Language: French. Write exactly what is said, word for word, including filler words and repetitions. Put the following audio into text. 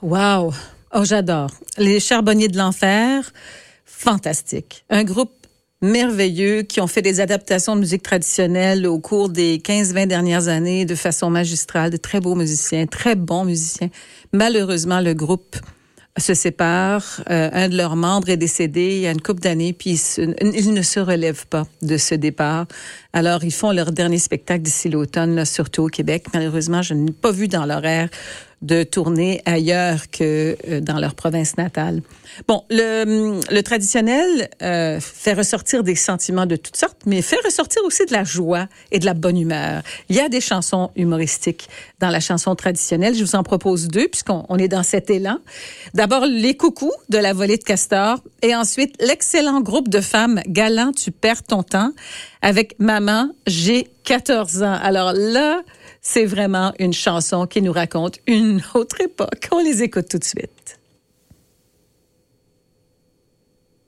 wow! Oh, j'adore. Les Charbonniers de l'Enfer, fantastique. Un groupe merveilleux qui ont fait des adaptations de musique traditionnelle au cours des quinze vingt dernières années de façon magistrale, de très beaux musiciens, très bons musiciens. Malheureusement, le groupe se sépare. Euh, un de leurs membres est décédé il y a une couple d'années, puis ils, se, ils ne se relèvent pas de ce départ. Alors, ils font leur dernier spectacle d'ici l'automne, là, surtout au Québec. Malheureusement, je n'ai pas vu dans l'horaire de tourner ailleurs que euh, dans leur province natale. Bon, le, le traditionnel euh, fait ressortir des sentiments de toutes sortes, mais fait ressortir aussi de la joie et de la bonne humeur. Il y a des chansons humoristiques dans la chanson traditionnelle. Je vous en propose deux, puisqu'on on est dans cet élan. D'abord, Les Coucous de la Volée de Castor, et ensuite, l'excellent groupe de femmes Galant, tu perds ton temps, avec Maman, j'ai quatorze ans. Alors là, c'est vraiment une chanson qui nous raconte une autre époque. On les écoute tout de suite.